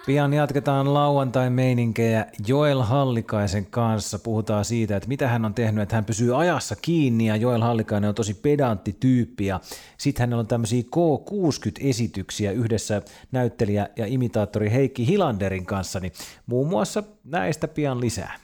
Pian jatketaan lauantai-meininkejä Joel Hallikaisen kanssa. Puhutaan siitä, että mitä hän on tehnyt, että hän pysyy ajassa kiinni ja Joel Hallikainen on tosi pedantti tyyppi. Ja sitten hänellä on tämmöisiä K60-esityksiä yhdessä näyttelijä ja imitaattori Heikki Hilanderin kanssa. Niin muun muassa näistä pian lisää.